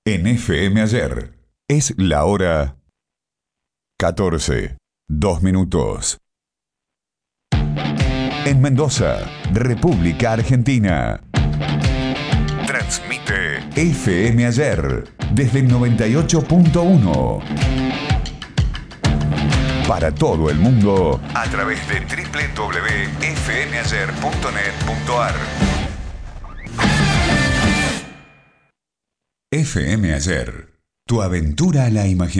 en FM Ayer. Es la hora 14, 2 minutos. En Mendoza, República Argentina. Transmite FM Ayer desde el 98.1. Para todo el mundo a través de www.fmayer.net.ar. FM Ayer, tu aventura a la imaginación.